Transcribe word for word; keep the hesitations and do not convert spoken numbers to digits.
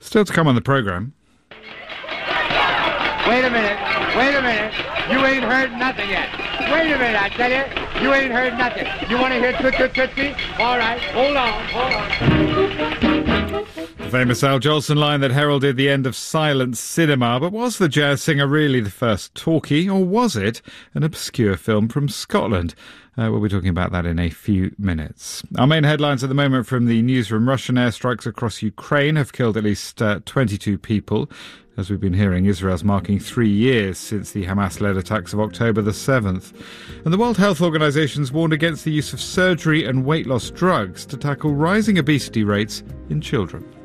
Still to come on the programme. Wait a minute, wait a minute, you ain't heard nothing yet. Wait a minute, I tell you, you ain't heard nothing. You want to hear Toot Toot Tootsie? All right, hold on, hold on. The famous Al Jolson line that heralded the end of silent cinema, but was the jazz singer really the first talkie, or was it an obscure film from Scotland? Uh, we'll be talking about that in a few minutes. Our main headlines at the moment from the newsroom: Russian airstrikes across Ukraine have killed at least uh, twenty-two people. As we've been hearing, Israel's marking three years since the Hamas-led attacks of October the seventh. And the World Health Organization's warned against the use of surgery and weight loss drugs to tackle rising obesity rates in children.